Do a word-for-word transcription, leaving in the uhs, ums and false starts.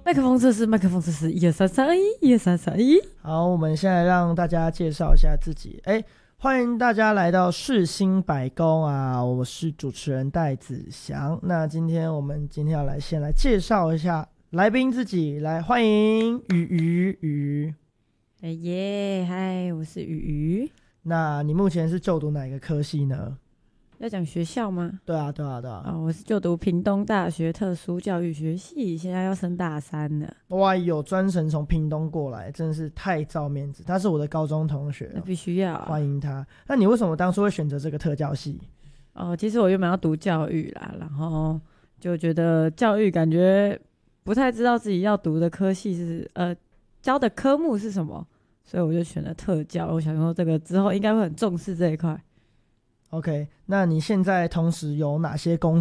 麦克风测试，麦克风测试，一二三三二一，一二三三二一。 好，我们现在让大家介绍一下自己。哎，欢迎大家来到世新百工啊！我是主持人戴子祥。那今天我们今天要来先来介绍一下来宾自己，来欢迎雨雨雨。 哎耶，嗨，我是雨雨。 那你目前是就读哪个科系呢？ 要讲学校吗？ 对啊，对啊，对啊。 哦，我是就读屏东大学特殊教育学系，现在要升大三了。 哇，有专程从屏东过来，真的是太照面子。他是我的高中同学， 那必须要、啊、 欢迎他。那你为什么当初会选择这个特教系？ 哦，其实我原本要读教育啦，然后就觉得教育感觉不太知道自己要读的科系是呃教的科目是什么，所以我就选了特教。我想说这个之后应该会很重视这一块。 OK， 那你现在同时有哪些工